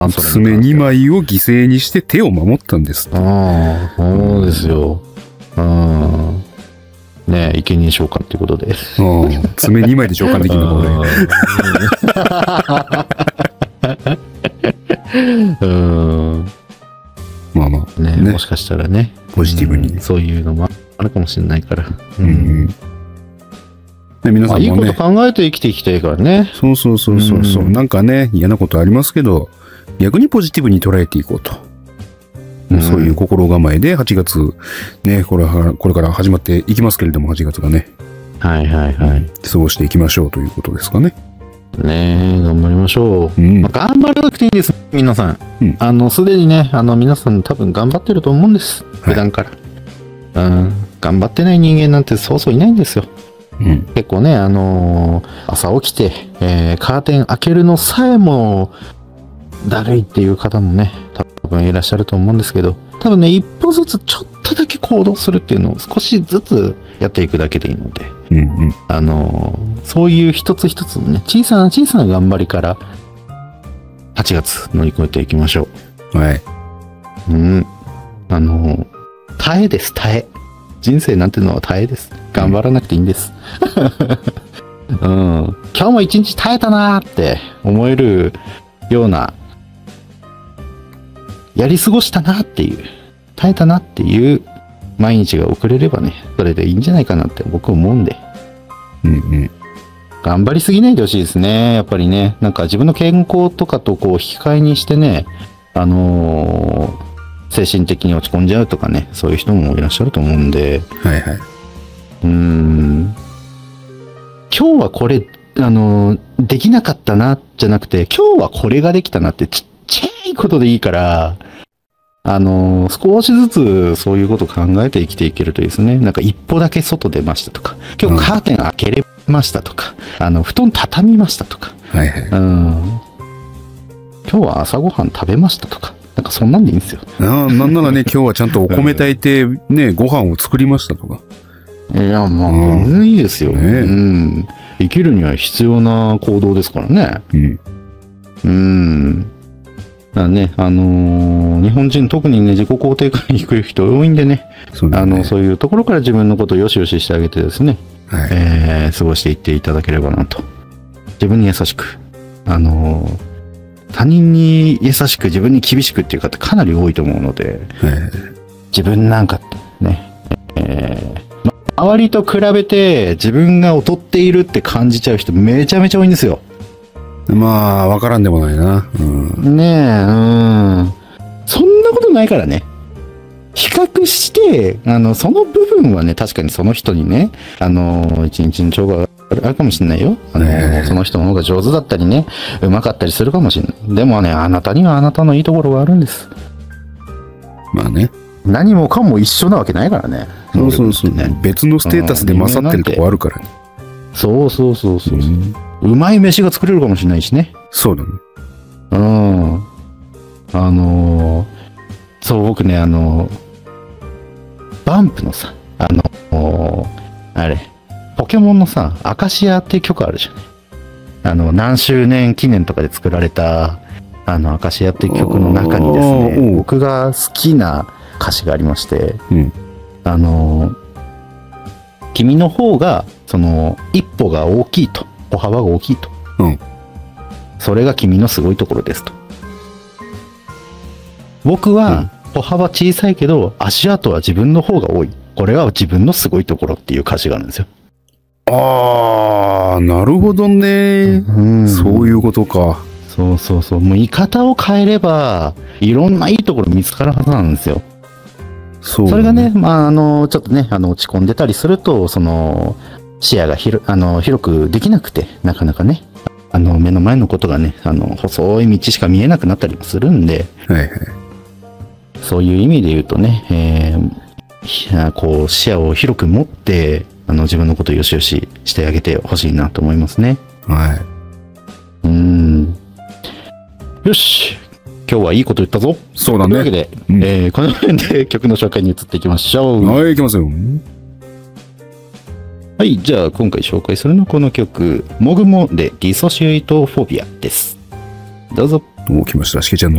爪2枚を犠牲にして手を守ったんです。 ああ、そうですよ。ねえ、生贄召喚っていうことで。 爪2枚で召喚できるのこれ。まあまあね、もしかしたらね、 ポジティブに、 そういうのもあるかもしれないから。 皆さんもね、 いいこと考えて生きていきたいからね。 そう。なんかね、嫌なことありますけど、逆にポジティブに捉えていこうと。そういう心構えで8月、ね、これから始まっていきますけれども、8月がね。 はい。 過ごしていきましょうということですかね。 ねえ、頑張りましょう。頑張らなくていいんです、皆さん。すでにね、皆さん多分頑張ってると思うんです。普段から。頑張ってない人間なんてそうそういないんですよ。結構ね、朝起きて、カーテン開けるのさえも、だるいっていう方もね、多分いらっしゃると思うんですけど、多分ね、一歩ずつちょっとだけ行動するっていうのを少しずつやっていくだけでいいので、そういう一つ一つのね、小さな頑張りから、8月乗り越えていきましょう。 はい。 耐えです、耐え。人生なんてのは耐えです。頑張らなくていいんです。今日も一日耐えたなーって思えるような、やり過ごしたなっていう、耐えたなっていう毎日が送れればね、それでいいんじゃないかなって僕思うんで。頑張りすぎないでほしいですね。やっぱりね、なんか自分の健康とかとこう引き換えにしてね、精神的に落ち込んじゃうとかね、そういう人もいらっしゃると思うんで。今日はこれ、できなかったな、じゃなくて、今日はこれができたなってちっちゃいことでいいから、少しずつそういうことを考えて生きていけるといいですね。なんか一歩だけ外出ましたとか、今日カーテン開けれましたとか、布団畳みましたとか、今日は朝ごはん食べましたとか、なんかそんなんでいいんですよ。 なんならね、今日はちゃんとお米炊いて、ね、ご飯を作りましたとか。 いや、まあ、全然いいですよ。生きるには必要な行動ですからね。だね、日本人特にね、自己肯定感低い人多いんでね、そういうところから自分のことをよしよししてあげてですね、過ごしていっていただければなと。自分に優しく、他人に優しく自分に厳しくっていう方かなり多いと思うので、自分なんかってね、周りと比べて自分が劣っているって感じちゃう人めちゃめちゃ多いんですよ。 まあ、わからんでもないな。 そんなことないからね。比較して、その部分はね、確かにその人にね、一日の長があるかもしれないよ。その人の方が上手だったりね、上手かったりするかもしれない。でもね、あなたにはあなたのいいところがあるんです。 まあね。 何もかも一緒なわけないからね。 別のステータスで勝ってるとこあるからね。 そう。うまい飯が作れるかもしれないしね。 そうだね。 そう、僕ね、バンプのさ、あれ、ポケモンのさ、アカシアっていう曲あるじゃない。何周年記念とかで作られた、アカシアっていう曲の中にですね、僕が好きな歌詞がありまして、君の方が、一歩が大きいと。歩幅が大きいと。それが君のすごいところですと。僕は歩幅小さいけど足跡は自分の方が多い。これは自分のすごいところっていう歌詞があるんですよ。 ああ、なるほどね。そういうことか。 そう。もう言い方を変えればいろんないいところ見つかるはずなんですよ。それがね、まあちょっとね落ち込んでたりすると視野が広くできなくて、なかなかね、目の前のことがね、細い道しか見えなくなったりもするんで、そういう意味で言うとね、こう、視野を広く持って、自分のことをよしよししてあげてほしいなと思いますね。よし。今日はいいこと言ったぞ。 そうだね。 というわけで、この辺で曲の紹介に移っていきましょう。 行きますよ。 はい、じゃあ今回紹介するのはこの曲、もぐもでディソシエイトフォビアです。どうぞ。 お、来ました。しけちゃんの